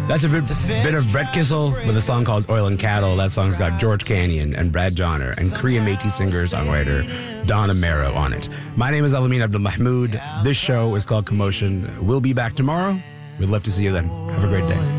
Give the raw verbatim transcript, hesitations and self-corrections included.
That's a bit, bit of Brett Kissel with a song called Oil and Cattle. That song's got George Canyon and Brad Johnner and Korean Métis singer-songwriter Donna Mero on it. My name is Alamin Abdul Mahmoud. This show is called Commotion. We'll be back tomorrow. We'd love to see you then. Have a great day.